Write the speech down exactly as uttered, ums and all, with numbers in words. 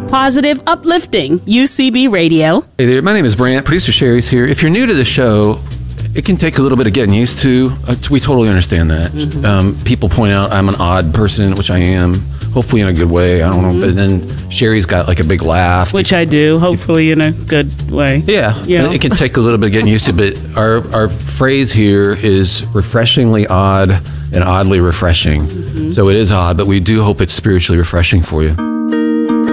positive, uplifting U C B Radio. Hey there, my name is Brant. Producer Sherry's here. If you're new to the show, it can take a little bit of getting used to. Uh, we totally understand that. Mm-hmm. Um, people point out I'm an odd person, which I am. Hopefully in a good way. I don't know. Mm-hmm. But then Sherry's got like a big laugh. Which I do, hopefully in a good way. Yeah. Yeah. It can take a little bit of getting used to, but our, our phrase here is refreshingly odd and oddly refreshing. Mm-hmm. So it is odd, but we do hope it's spiritually refreshing for you.